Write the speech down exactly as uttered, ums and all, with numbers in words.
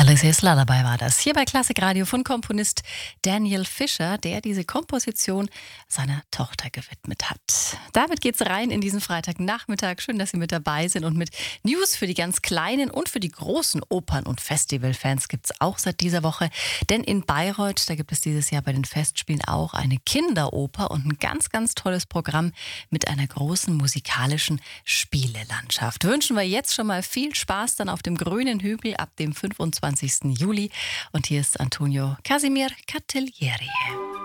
Alice's Lullaby war das. Hier bei Klassikradio von Komponist Daniel Fischer, der diese Komposition seiner Tochter gewidmet hat. Damit geht's rein in diesen Freitagnachmittag. Schön, dass Sie mit dabei sind. Und mit News für die ganz kleinen und für die großen Opern- und Festivalfans gibt's auch seit dieser Woche. Denn in Bayreuth, da gibt es dieses Jahr bei den Festspielen auch eine Kinderoper und ein ganz, ganz tolles Programm mit einer großen musikalischen Spielelandschaft. Wünschen wir jetzt schon mal viel Spaß dann auf dem grünen Hügel ab dem fünfundzwanzigsten Juli. Und hier ist Antonio Casimir Cattiglieri.